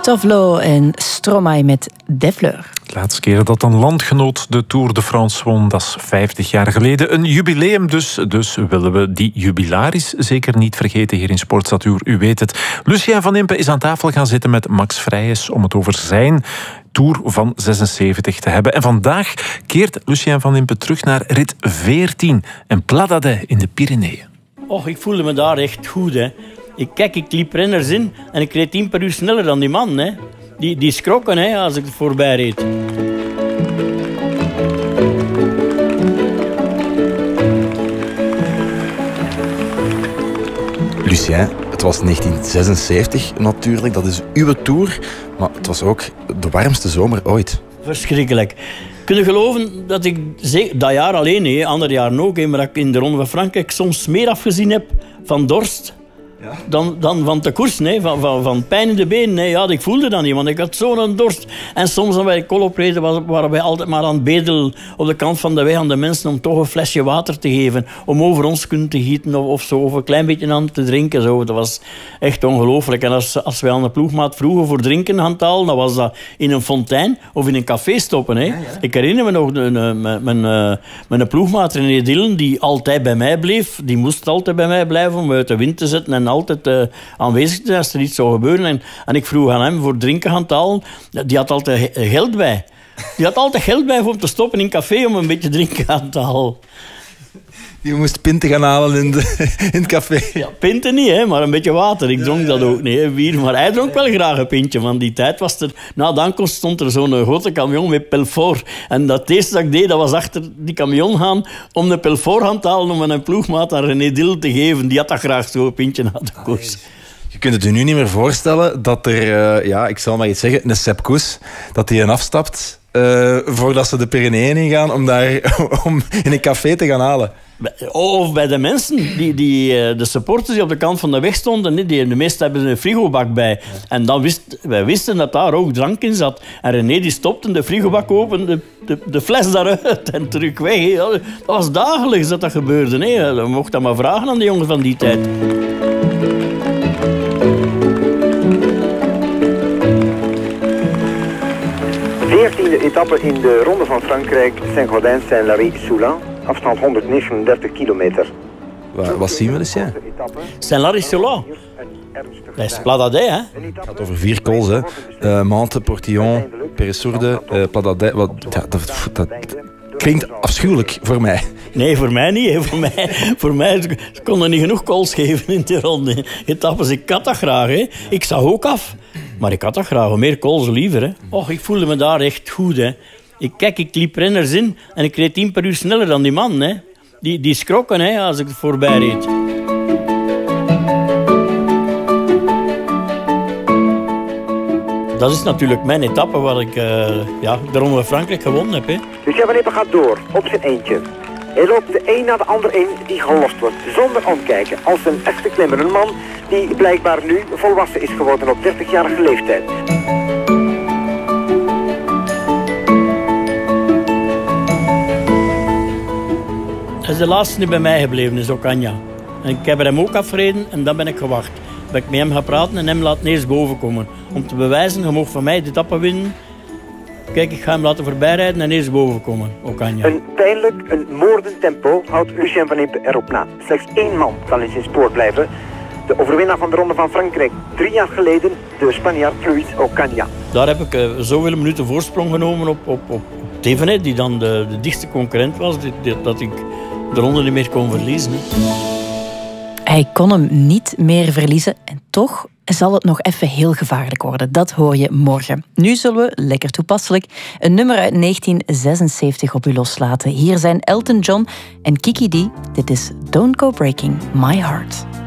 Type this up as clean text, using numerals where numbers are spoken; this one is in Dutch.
Tovlo en Stromae met Des Fleurs. De laatste keer dat een landgenoot de Tour de France won, dat is 50 jaar geleden. Een jubileum dus willen we die jubilaris zeker niet vergeten hier in Sportstatuur. U weet het. Lucien van Impe is aan tafel gaan zitten met Max Vrijs om het over zijn Tour van 76 te hebben. En vandaag keert Lucien van Impe terug naar rit 14 en Pla d'Adet in de Pyreneeën. Och, ik voelde me daar echt goed, hè. Ik liep renners in en ik reed 10 per uur sneller dan die man, hè. Die schrokken, hè, als ik voorbij reed. Lucien, het was 1976 natuurlijk, dat is uw Tour. Maar het was ook de warmste zomer ooit. Verschrikkelijk. Kun je geloven dat ik dat jaar alleen, hè, ander jaar ook, hè, maar dat ik in de Ronde van Frankrijk soms meer afgezien heb van dorst dan van de koers, nee, van pijn in de benen. Nee, ja, ik voelde dat niet, want ik had zo'n dorst. En soms, als wij kolop reden, waren wij altijd maar aan het bedelen op de kant van de weg aan de mensen om toch een flesje water te geven, om over ons kunnen te gieten of zo, of een klein beetje aan te drinken. Zo. Dat was echt ongelooflijk. En als wij aan de ploegmaat vroegen voor drinken gaan halen, dan was dat in een fontein of in een café stoppen. Hè. Ja, ja. Ik herinner me nog mijn ploegmaat René Dillen, die altijd bij mij bleef. Die moest altijd bij mij blijven om uit de wind te zetten en altijd aanwezig te zijn als er iets zou gebeuren. En ik vroeg aan hem voor drinken gaan halen. Die had altijd geld bij. Die had altijd geld bij om te stoppen in een café om een beetje drinken aan te halen. Je moest pinten gaan halen in het café. Ja, pinten niet, hè, maar een beetje water. Ik dronk dat ook niet, hè, bier. Maar hij dronk wel graag een pintje. Van die tijd was er... Na de aankomst stond er zo'n grote camion met Pelfort. En dat eerste dat ik deed, dat was achter die camion gaan om de Pelfort aan te halen om een ploegmaat aan René Dille te geven. Die had dat graag zo, een pintje na de koers. Je kunt het je nu niet meer voorstellen dat er, ik zal maar iets zeggen, een Sepp Kuss, dat hij afstapt voordat ze de Pyreneeën ingaan om in een café te gaan halen. Of bij de mensen, de supporters die op de kant van de weg stonden, de meesten hebben een frigobak bij. En wij wisten dat daar ook drank in zat. En René die stopte de frigobak open, de fles daaruit en terug weg. Dat was dagelijks dat gebeurde. Je mocht dat maar vragen aan de jongens van die tijd. De 14e etappe in de Ronde van Frankrijk, Saint-Gaudens-Saint-Lary-Soulan. Afstand 139 kilometer. Wat zien we dus, ja? Saint-Lary-Soulan. Dat is Pla d'Adet, hè? Het gaat over 4 cols, hè. Mantes, Portillon, Peressourde, Pla d'Adet. Dat klinkt afschuwelijk voor mij. Nee, voor mij niet. Hè. Voor mij ze konden niet genoeg cols geven in de ronde etappes. Ik had dat graag, hè. Ik zag ook af. Maar ik had dat graag. Meer cols liever, hè. Och, ik voelde me daar echt goed, hè. Ik liep renners in en ik reed 10 per uur sneller dan die man, hè. Die schrokken, hè, als ik voorbij reed. Dat is natuurlijk mijn etappe waar ik de Ronde van Frankrijk gewonnen heb. Hè. Lucien van Impe gaat door, op zijn eentje. Hij loopt de een na de ander in die gelost wordt, zonder omkijken. Als een echte klimmer, een man die blijkbaar nu volwassen is geworden op 30-jarige leeftijd. Dat is de laatste die bij mij gebleven is, Ocaña. En ik heb er hem ook afgereden en dan ben ik gewacht. Ben ik met hem gaan praten en hem laten eerst boven komen. Om te bewijzen, je mag van mij de etappe winnen. Kijk, ik ga hem laten voorbijrijden en eerst boven komen, Ocaña. Een pijnlijk, een moordend tempo houdt Lucien van Impe erop na. Slechts 1 man kan in zijn spoor blijven. De overwinnaar van de Ronde van Frankrijk 3 jaar geleden, de Spanjaard Luis Ocaña. Daar heb ik zoveel minuten voorsprong genomen op Thévenet, die dan de dichtste concurrent was, dat ik de ronde niet meer kon verliezen. Hè. Hij kon hem niet meer verliezen en toch zal het nog even heel gevaarlijk worden. Dat hoor je morgen. Nu zullen we, lekker toepasselijk, een nummer uit 1976 op u loslaten. Hier zijn Elton John en Kiki D. Dit is Don't Go Breaking My Heart.